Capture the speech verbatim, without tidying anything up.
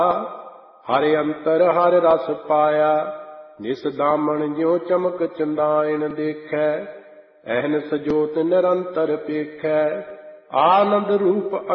ਹਰਿ ਅੰਤਰ ਹਰਿ ਰਸ ਪਾਇਆ। ਨਿਸ ਦਾਮਨ ਜਿਉ ਚਮਕ ਚੰਦਾਇਣ ਦੇਖੈ। ਅਹਨਿਸ ਜੋਤ ਨਿਰੰਤਰ ਪੇਖੈ। ਆਨੰਦ ਰੂਪ